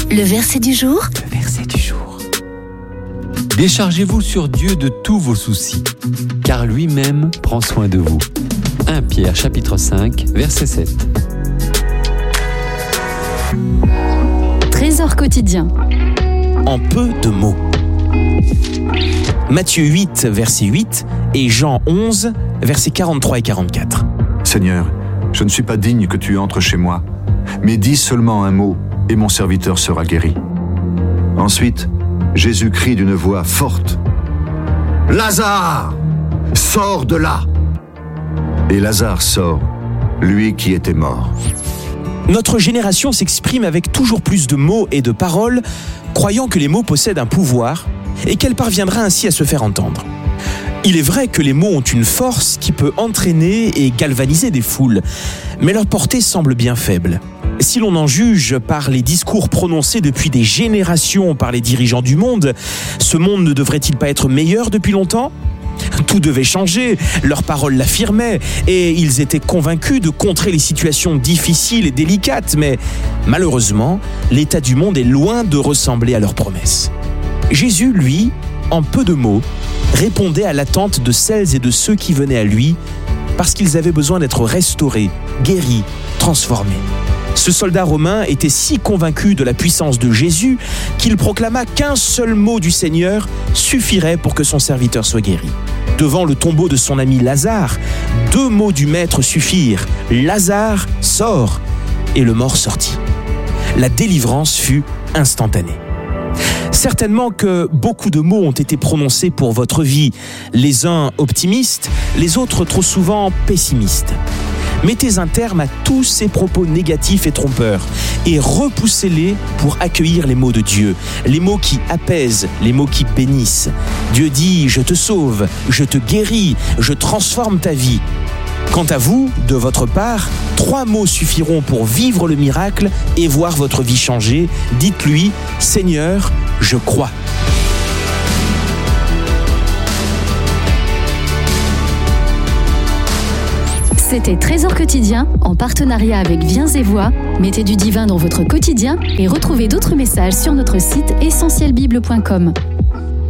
Le verset du jour. Le verset du jour. Déchargez-vous sur Dieu de tous vos soucis, car lui-même prend soin de vous. 1 Pierre chapitre 5, verset 7. Trésor quotidien. En peu de mots. Matthieu 8, verset 8 et Jean 11, versets 43 et 44. Seigneur, je ne suis pas digne que tu entres chez moi, mais dis seulement un mot et mon serviteur sera guéri. Ensuite, Jésus crie d'une voix forte, « Lazare, sors de là !» Et Lazare sort, lui qui était mort. Notre génération s'exprime avec toujours plus de mots et de paroles, croyant que les mots possèdent un pouvoir et qu'elle parviendra ainsi à se faire entendre. Il est vrai que les mots ont une force qui peut entraîner et galvaniser des foules, mais leur portée semble bien faible. Si l'on en juge par les discours prononcés depuis des générations par les dirigeants du monde, ce monde ne devrait-il pas être meilleur depuis longtemps ? Tout devait changer, leurs paroles l'affirmaient, et ils étaient convaincus de contrer les situations difficiles et délicates, mais malheureusement, l'état du monde est loin de ressembler à leurs promesses. Jésus, lui, en peu de mots, répondait à l'attente de celles et de ceux qui venaient à lui, parce qu'ils avaient besoin d'être restaurés, guéris, transformés. Ce soldat romain était si convaincu de la puissance de Jésus qu'il proclama qu'un seul mot du Seigneur suffirait pour que son serviteur soit guéri. Devant le tombeau de son ami Lazare, 2 mots du Maître suffirent. « Lazare, sors !» Et le mort sortit. La délivrance fut instantanée. Certainement que beaucoup de mots ont été prononcés pour votre vie, les uns optimistes, les autres trop souvent pessimistes. Mettez un terme à tous ces propos négatifs et trompeurs et repoussez-les pour accueillir les mots de Dieu, les mots qui apaisent, les mots qui bénissent. Dieu dit « Je te sauve, je te guéris, je transforme ta vie ». Quant à vous, de votre part, 3 mots suffiront pour vivre le miracle et voir votre vie changer. Dites-lui « Seigneur, je crois ». C'était Trésor quotidien en partenariat avec Viens et Voix. Mettez du divin dans votre quotidien et retrouvez d'autres messages sur notre site essentielbible.com.